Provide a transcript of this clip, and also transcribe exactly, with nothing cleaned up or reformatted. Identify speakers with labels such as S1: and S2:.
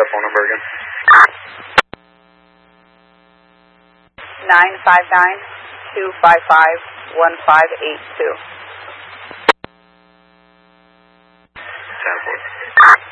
S1: that phone number again?
S2: nine five nine, two five five, one five eight two.